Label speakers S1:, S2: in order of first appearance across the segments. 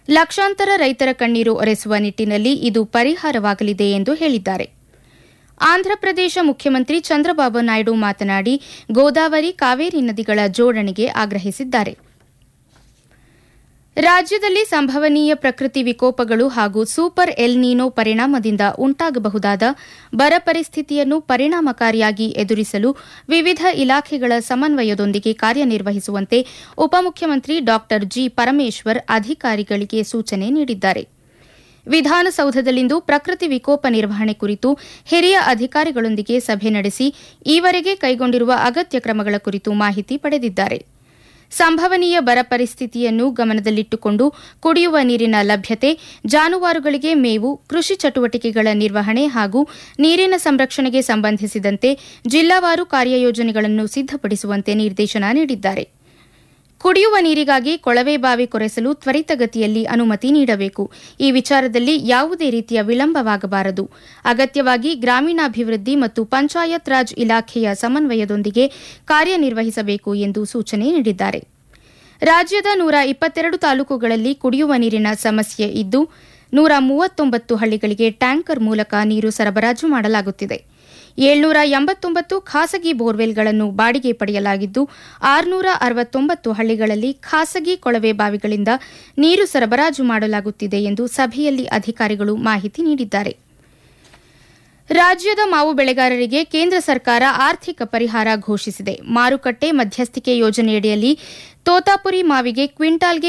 S1: ಲಕ್ಷಾಂತರ ರೈತರ ಕಣ್ಣೀರು ಒರೆಸುವ ನಿಟ್ಟಿನಲ್ಲಿ ಇದು ಪರಿಹಾರವಾಗಲಿದೆ ಎಂದು ಹೇಳಿದ್ದಾರೆ. ಆಂಧ್ರಪ್ರದೇಶ ಮುಖ್ಯಮಂತ್ರಿ ಚಂದ್ರಬಾಬು ನಾಯ್ಡು ಮಾತನಾಡಿ ಗೋದಾವರಿ ಕಾವೇರಿ ನದಿಗಳ ಜೋಡಣೆಗೆ ಆಗ್ರಹಿಸಿದ್ದಾರೆ. ರಾಜ್ಯದಲ್ಲಿ ಸಂಭವನೀಯ ಪ್ರಕೃತಿ ವಿಕೋಪಗಳು ಹಾಗೂ ಸೂಪರ್ ಎಲ್ ನೀನೋ ಪರಿಣಾಮದಿಂದ ಉಂಟಾಗಬಹುದಾದ ಬರ ಪರಿಸ್ಥಿತಿಯನ್ನು ಪರಿಣಾಮಕಾರಿಯಾಗಿ ಎದುರಿಸಲು ವಿವಿಧ ಇಲಾಖೆಗಳ ಸಮನ್ವಯದೊಂದಿಗೆ ಕಾರ್ಯನಿರ್ವಹಿಸುವಂತೆ ಉಪಮುಖ್ಯಮಂತ್ರಿ ಡಾ ಜಿ ಪರಮೇಶ್ವರ್ ಅಧಿಕಾರಿಗಳಿಗೆ ಸೂಚನೆ ನೀಡಿದ್ದಾರೆ. ವಿಧಾನಸೌಧದಲ್ಲಿಂದು ಪ್ರಕೃತಿ ವಿಕೋಪ ನಿರ್ವಹಣೆ ಕುರಿತು ಹಿರಿಯ ಅಧಿಕಾರಿಗಳೊಂದಿಗೆ ಸಭೆ ನಡೆಸಿ ಈವರೆಗೆ ಕೈಗೊಂಡಿರುವ ಅಗತ್ಯ ಕ್ರಮಗಳ ಕುರಿತು ಮಾಹಿತಿ ಪಡೆದಿದ್ದಾರೆ. ಸಂಭವನೀಯ ಬರ ಪರಿಸ್ಥಿತಿಯನ್ನು ಗಮನದಲ್ಲಿಟ್ಟುಕೊಂಡು ಕುಡಿಯುವ ನೀರಿನ ಲಭ್ಯತೆ, ಜಾನುವಾರುಗಳಿಗೆ ಮೇವು, ಕೃಷಿ ಚಟುವಟಿಕೆಗಳ ನಿರ್ವಹಣೆ ಹಾಗೂ ನೀರಿನ ಸಂರಕ್ಷಣೆಗೆ ಸಂಬಂಧಿಸಿದಂತೆ ಜಿಲ್ಲಾವಾರು ಕಾರ್ಯಯೋಜನೆಗಳನ್ನು ಸಿದ್ದಪಡಿಸುವಂತೆ ನಿರ್ದೇಶನ ನೀಡಿದ್ದಾರೆ. ಕುಡಿಯುವ ನೀರಿಗಾಗಿ ಕೊಳವೆ ಬಾವಿ ಕೊರೆಸಲು ತ್ವರಿತಗತಿಯಲ್ಲಿ ಅನುಮತಿ ನೀಡಬೇಕು. ಈ ವಿಚಾರದಲ್ಲಿ ಯಾವುದೇ ರೀತಿಯ ವಿಳಂಬವಾಗಬಾರದು. ಅಗತ್ಯವಾಗಿ ಗ್ರಾಮೀಣಾಭಿವೃದ್ಧಿ ಮತ್ತು ಪಂಚಾಯತ್ ರಾಜ್ ಇಲಾಖೆಯ ಸಮನ್ವಯದೊಂದಿಗೆ ಕಾರ್ಯನಿರ್ವಹಿಸಬೇಕು ಎಂದು ಸೂಚನೆ ನೀಡಿದ್ದಾರೆ. ರಾಜ್ಯದ 122 ತಾಲೂಕುಗಳಲ್ಲಿ ಕುಡಿಯುವ ನೀರಿನ ಸಮಸ್ಯೆ ಇದ್ದು 139 ಹಳ್ಳಿಗಳಿಗೆ ಟ್ಯಾಂಕರ್ ಮೂಲಕ ನೀರು ಸರಬರಾಜು ಮಾಡಲಾಗುತ್ತಿದೆ. 789 ಖಾಸಗಿ ಬೋರ್ವೆಲ್ಗಳನ್ನು ಬಾಡಿಗೆ ಪಡೆಯಲಾಗಿದ್ದು 669 ಹಳ್ಳಿಗಳಲ್ಲಿ ಖಾಸಗಿ ಕೊಳವೆ ಬಾವಿಗಳಿಂದ ನೀರು ಸರಬರಾಜು ಮಾಡಲಾಗುತ್ತಿದೆ ಎಂದು ಸಭೆಯಲ್ಲಿ ಅಧಿಕಾರಿಗಳು ಮಾಹಿತಿ ನೀಡಿದ್ದಾರೆ. ರಾಜ್ಯದ ಮಾವು ಬೆಳೆಗಾರರಿಗೆ ಕೇಂದ್ರ ಸರ್ಕಾರ ಆರ್ಥಿಕ ಪರಿಹಾರ ಘೋಷಿಸಿದೆ. ಮಾರುಕಟ್ಟೆ ಮಧ್ಯಸ್ಥಿಕೆ ಯೋಜನೆಯಡಿಯಲ್ಲಿ ತೋತಾಪುರಿ ಮಾವಿಗೆ ಕ್ವಿಂಟಾಲ್ಗೆ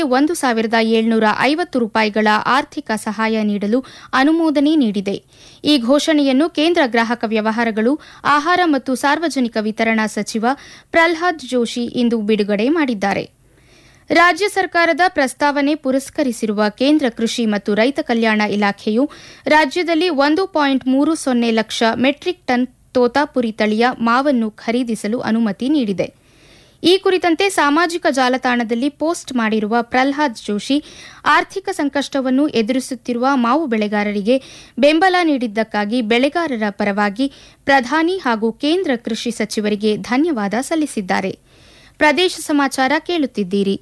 S1: 1,750 ರೂಪಾಯಿಗಳ ಆರ್ಥಿಕ ಸಹಾಯ ನೀಡಲು ಅನುಮೋದನೆ ನೀಡಿದೆ. ಈ ಘೋಷಣೆಯನ್ನು ಕೇಂದ್ರ ಗ್ರಾಹಕ ವ್ಯವಹಾರಗಳು, ಆಹಾರ ಮತ್ತು ಸಾರ್ವಜನಿಕ ವಿತರಣಾ ಸಚಿವ ಪ್ರಲ್ಹಾದ್ ಜೋಶಿ ಇಂದು ಬಿಡುಗಡೆ ಮಾಡಿದ್ದಾರೆ. ರಾಜ್ಯ ಸರ್ಕಾರದ ಪ್ರಸ್ತಾವನೆ ಪುರಸ್ಕರಿಸಿರುವ ಕೇಂದ್ರ ಕೃಷಿ ಮತ್ತು ರೈತ ಕಲ್ಯಾಣ ಇಲಾಖೆಯು ರಾಜ್ಯದಲ್ಲಿ 1.30 ಲಕ್ಷ ಮೆಟ್ರಿಕ್ ಟನ್ ತೋತಾಪುರಿ ತಳಿಯ ಮಾವನ್ನು ಖರೀದಿಸಲು ಅನುಮತಿ ನೀಡಿದೆ. ಈ ಕುರಿತಂತೆ ಸಾಮಾಜಿಕ ಜಾಲತಾಣದಲ್ಲಿ ಪೋಸ್ಟ್ ಮಾಡಿರುವ ಪ್ರಲ್ಹಾದ್ ಜೋಶಿ, ಆರ್ಥಿಕ ಸಂಕಷ್ಟವನ್ನು ಎದುರಿಸುತ್ತಿರುವ ಮಾವು ಬೆಳೆಗಾರರಿಗೆ ಬೆಂಬಲ ನೀಡಿದ್ದಕ್ಕಾಗಿ ಬೆಳೆಗಾರರ ಪರವಾಗಿ ಪ್ರಧಾನಿ ಹಾಗೂ ಕೇಂದ್ರ ಕೃಷಿ ಸಚಿವರಿಗೆ ಧನ್ಯವಾದ ಸಲ್ಲಿಸಿದ್ದಾರೆ. ಪ್ರದೇಶ ಸಮಾಚಾರ ಕೇಳುತ್ತಿದ್ದೀರಿ.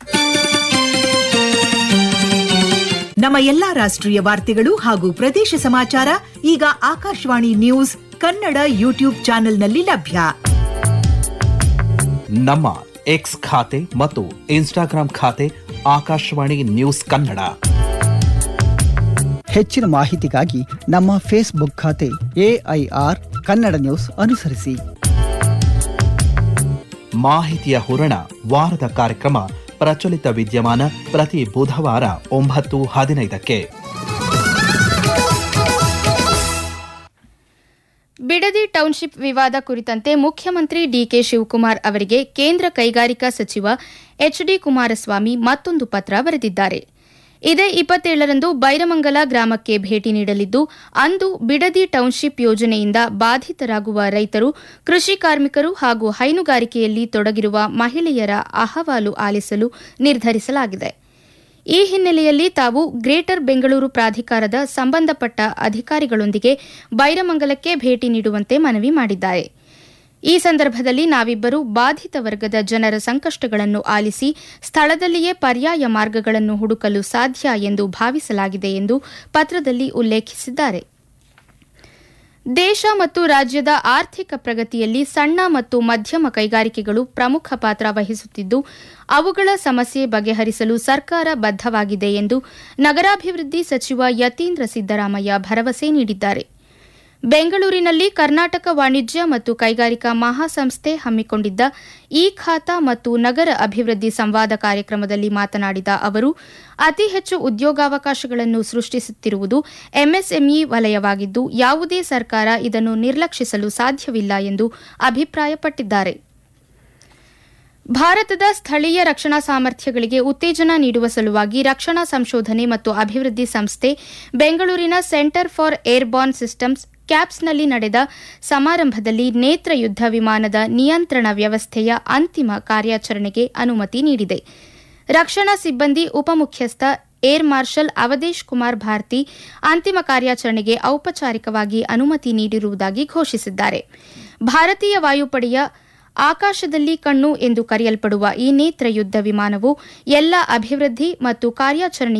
S2: ನಮ್ಮ ಎಲ್ಲಾ ರಾಷ್ಟ್ರೀಯ ವಾರ್ತೆಗಳು ಹಾಗೂ ಪ್ರದೇಶ ಸಮಾಚಾರ ಈಗ ಆಕಾಶವಾಣಿ ನ್ಯೂಸ್ ಕನ್ನಡ ಯೂಟ್ಯೂಬ್ ಚಾನೆಲ್ನಲ್ಲಿ ಲಭ್ಯ.
S3: ನಮ್ಮ ಎಕ್ಸ್ ಖಾತೆ ಮತ್ತು ಇನ್ಸ್ಟಾಗ್ರಾಂ ಖಾತೆ ಆಕಾಶವಾಣಿ ನ್ಯೂಸ್ ಕನ್ನಡ.
S4: ಹೆಚ್ಚಿನ ಮಾಹಿತಿಗಾಗಿ ನಮ್ಮ ಫೇಸ್ಬುಕ್ ಖಾತೆ AIR ಕನ್ನಡ ನ್ಯೂಸ್ ಅನುಸರಿಸಿ.
S3: ಮಾಹಿತಿಯ ಹೂರಣ ವಾರದ ಕಾರ್ಯಕ್ರಮ ಪ್ರಚಲಿತ ವಿದ್ಯಮಾನ ಪ್ರತಿ ಬುಧವಾರ 9:15ಕ್ಕೆ.
S1: ಬಿಡದಿ ಟೌನ್ಶಿಪ್ ವಿವಾದ ಕುರಿತಂತೆ ಮುಖ್ಯಮಂತ್ರಿ ಡಿಕೆ ಶಿವಕುಮಾರ್ ಅವರಿಗೆ ಕೇಂದ್ರ ಕೈಗಾರಿಕಾ ಸಚಿವ ಎಚ್ಡಿ ಕುಮಾರಸ್ವಾಮಿ ಮತ್ತೊಂದು ಪತ್ರ ಬರೆದಿದ್ದಾರೆ. ಇದೇ 27ರಂದು ಬೈರಮಂಗಲ ಗ್ರಾಮಕ್ಕೆ ಭೇಟಿ ನೀಡಲಿದ್ದು, ಅಂದು ಬಿಡದಿ ಟೌನ್ಶಿಪ್ ಯೋಜನೆಯಿಂದ ಬಾಧಿತರಾಗುವ ರೈತರು, ಕೃಷಿ ಕಾರ್ಮಿಕರು ಹಾಗೂ ಹೈನುಗಾರಿಕೆಯಲ್ಲಿ ತೊಡಗಿರುವ ಮಹಿಳೆಯರ ಅಹವಾಲು ಆಲಿಸಲು ನಿರ್ಧರಿಸಲಾಗಿದೆ. ಈ ಹಿನ್ನೆಲೆಯಲ್ಲಿ ತಾವು ಗ್ರೇಟರ್ ಬೆಂಗಳೂರು ಪ್ರಾಧಿಕಾರದ ಸಂಬಂಧಪಟ್ಟ ಅಧಿಕಾರಿಗಳೊಂದಿಗೆ ಬೈರಮಂಗಲಕ್ಕೆ ಭೇಟಿ ನೀಡುವಂತೆ ಮನವಿ ಮಾಡಿದ್ದಾರೆ. ಈ ಸಂದರ್ಭದಲ್ಲಿ ನಾವಿಬ್ಬರು ಬಾಧಿತ ವರ್ಗದ ಜನರ ಸಂಕಷ್ಟಗಳನ್ನು ಆಲಿಸಿ ಸ್ಥಳದಲ್ಲಿಯೇ ಪರ್ಯಾಯ ಮಾರ್ಗಗಳನ್ನು ಹುಡುಕಲು ಸಾಧ್ಯ ಎಂದು ಭಾವಿಸಲಾಗಿದೆ ಎಂದು ಪತ್ರದಲ್ಲಿ ಉಲ್ಲೇಖಿಸಿದ್ದಾರೆ. ದೇಶ ಮತ್ತು ರಾಜ್ಯದ ಆರ್ಥಿಕ ಪ್ರಗತಿಯಲ್ಲಿ ಸಣ್ಣ ಮತ್ತು ಮಧ್ಯಮ ಕೈಗಾರಿಕೆಗಳು ಪ್ರಮುಖ ಪಾತ್ರ ವಹಿಸುತ್ತಿದ್ದು, ಅವುಗಳ ಸಮಸ್ಯೆ ಬಗೆಹರಿಸಲು ಸರ್ಕಾರ ಬದ್ಧವಾಗಿದೆ ಎಂದು ನಗರಾಭಿವೃದ್ಧಿ ಸಚಿವ ಯತೀಂದ್ರ ಸಿದ್ದರಾಮಯ್ಯ ಭರವಸೆ ನೀಡಿದ್ದಾರೆ. ಬೆಂಗಳೂರಿನಲ್ಲಿ ಕರ್ನಾಟಕ ವಾಣಿಜ್ಯ ಮತ್ತು ಕೈಗಾರಿಕಾ ಮಹಾಸಂಸ್ಥೆ ಹಮ್ಮಿಕೊಂಡಿದ್ದ ಇ ಖಾತಾ ಮತ್ತು ನಗರ ಅಭಿವೃದ್ಧಿ ಸಂವಾದ ಕಾರ್ಯಕ್ರಮದಲ್ಲಿ ಮಾತನಾಡಿದ ಅವರು, ಅತಿ ಹೆಚ್ಚು ಉದ್ಯೋಗಾವಕಾಶಗಳನ್ನು ಸೃಷ್ಟಿಸುತ್ತಿರುವುದು ಎಂಎಸ್ಎಂಇ ವಲಯವಾಗಿದ್ದು, ಯಾವುದೇ ಸರ್ಕಾರ ಇದನ್ನು ನಿರ್ಲಕ್ಷಿಸಲು ಸಾಧ್ಯವಿಲ್ಲ ಎಂದು ಅಭಿಪ್ರಾಯಪಟ್ಟಿದ್ದಾರೆ. ಭಾರತದ ಸ್ಥಳೀಯ ರಕ್ಷಣಾ ಸಾಮರ್ಥ್ಯಗಳಿಗೆ ಉತ್ತೇಜನ ನೀಡುವ ಸಲುವಾಗಿ ರಕ್ಷಣಾ ಸಂಶೋಧನೆ ಮತ್ತು ಅಭಿವೃದ್ಧಿ ಸಂಸ್ಥೆ ಬೆಂಗಳೂರಿನ ಸೆಂಟರ್ ಫಾರ್ ಏರ್ಬಾರ್ನ್ ಸಿಸ್ಟಮ್ಸ್ ಕ್ಯಾಪ್ಸ್ನಲ್ಲಿ ನಡೆದ ಸಮಾರಂಭದಲ್ಲಿ ನೇತ್ರ ಯುದ್ಧ ವಿಮಾನದ ನಿಯಂತ್ರಣ ವ್ಯವಸ್ಥೆಯ ಅಂತಿಮ ಕಾರ್ಯಾಚರಣೆಗೆ ಅನುಮತಿ ನೀಡಿದೆ. ರಕ್ಷಣಾ ಸಿಬ್ಬಂದಿ ಉಪಮುಖ್ಯಸ್ಥ ಏರ್ ಮಾರ್ಷಲ್ ಅವಧೇಶ್ ಕುಮಾರ್ ಭಾರತಿ ಅಂತಿಮ ಕಾರ್ಯಾಚರಣೆಗೆ ಔಪಚಾರಿಕವಾಗಿ ಅನುಮತಿ ನೀಡಿರುವುದಾಗಿ ಘೋಷಿಸಿದ್ದಾರೆ. ಭಾರತೀಯ ವಾಯುಪಡೆಯ ಆಕಾಶದಲ್ಲಿ ಕಣ್ಣು ಎಂದು ಕರೆಯಲ್ಪಡುವ ಈ ನೇತ್ರ ಯುದ್ಧ ವಿಮಾನವು ಎಲ್ಲ ಅಭಿವೃದ್ಧಿ ಮತ್ತು ಕಾರ್ಯಾಚರಣೆ